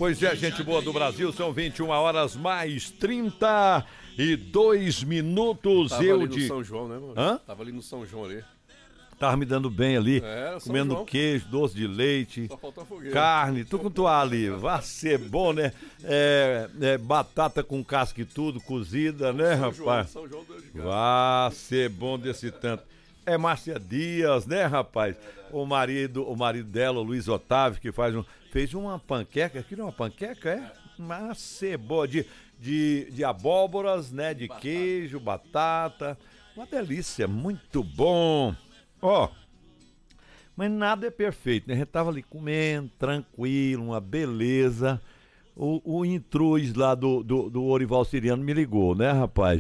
Pois é, gente boa do Brasil, são 21 horas mais 32 minutos. Tava ali no São João, né, mano? Hã? Tava ali no São João ali. Tava me dando bem ali, comendo João. queijo, doce de leite, Só faltou a fogueira. carne, tu com toalha ali, vai ser bom, né? Batata com casca e tudo, cozida, né, rapaz? São João do Vai ser bom desse tanto. É Márcia Dias, né, rapaz? O marido dela, o Luiz Otávio, que fez uma panqueca, aqui não é uma panqueca, é? Mas ser boa, de abóboras, né, de queijo, batata, uma delícia, muito bom. Ó, mas nada é perfeito, né? A gente tava ali comendo, tranquilo, uma beleza. O intrus lá do Orival Siriano me ligou, né, rapaz?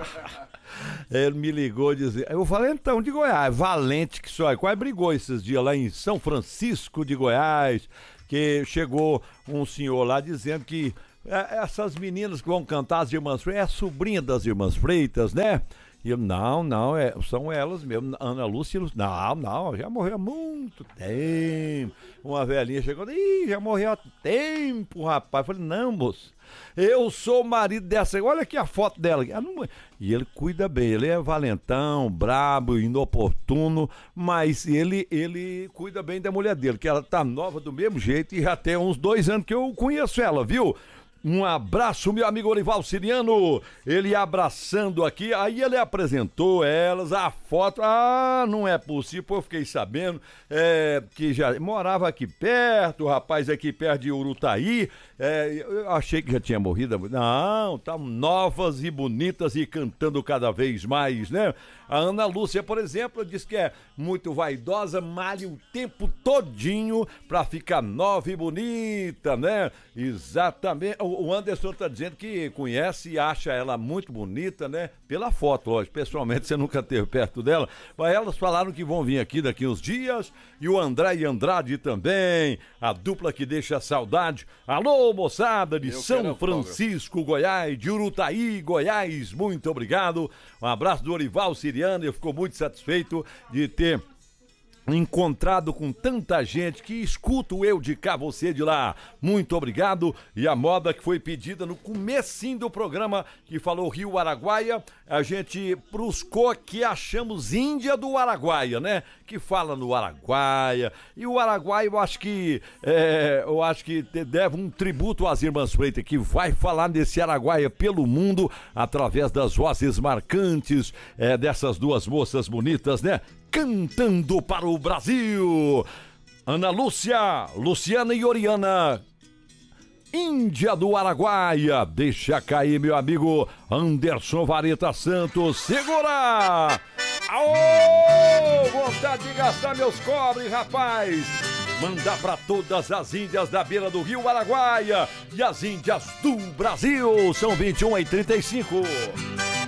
Ele me ligou e dizia, eu falei, então, de Goiás, Valente, que só quase brigou esses dias lá em São Francisco de Goiás, que chegou um senhor lá dizendo que essas meninas que vão cantar as Irmãs Freitas, é a sobrinha das Irmãs Freitas, né? E eu, não, são elas mesmo, Ana Lúcia, não, já morreu há muito tempo. Uma velhinha chegou, já morreu há tempo, rapaz. Eu falei, não, moço, eu sou o marido dessa, olha aqui a foto dela. E ele cuida bem, ele é valentão, brabo, inoportuno, mas ele cuida bem da mulher dele, que ela tá nova do mesmo jeito e já tem uns 2 anos que eu conheço ela, viu? Um abraço, meu amigo Orival Siriano, ele abraçando aqui, aí ele apresentou elas, a foto, não é possível, eu fiquei sabendo que já morava aqui perto, o rapaz aqui perto de Urutaí, eu achei que já tinha morrido, não, tá novas e bonitas e cantando cada vez mais, né? A Ana Lúcia, por exemplo, diz que é muito vaidosa, malha o tempo todinho pra ficar nova e bonita, né? Exatamente. O Anderson tá dizendo que conhece e acha ela muito bonita, né? Pela foto, lógico. Pessoalmente, você nunca esteve perto dela. Mas elas falaram que vão vir aqui daqui uns dias. E o André e Andrade também. A dupla que deixa saudade. Alô, moçada de São Francisco, Goiás, de Urutaí, Goiás. Muito obrigado. Um abraço do Orival Siriano. Eu fico muito satisfeito de ter encontrado com tanta gente que escuta o Eu de Cá, você de lá. Muito obrigado. E a moda que foi pedida no comecinho do programa, que falou Rio Araguaia, a gente bruscou que achamos Índia do Araguaia, né? Que fala no Araguaia. E o Araguaia, eu acho que deve um tributo às Irmãs Freitas, que vai falar desse Araguaia pelo mundo, através das vozes marcantes dessas duas moças bonitas, né? Cantando para o Brasil. Ana Lúcia, Luciana e Oriana, Índia do Araguaia. Deixa cair, meu amigo Anderson Vareta Santos. Segura! Aô! Vontade de gastar meus cobres, rapaz! Mandar para todas as índias da beira do Rio Araguaia e as índias do Brasil. São 21h35.